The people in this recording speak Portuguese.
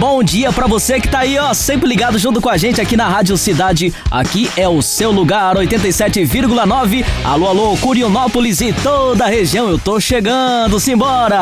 bom dia pra você que tá aí, ó, sempre ligado junto com a gente aqui na Rádio Cidade. Aqui é o seu lugar, 87,9. Alô, alô, Curionópolis e toda a região. Eu tô chegando, simbora!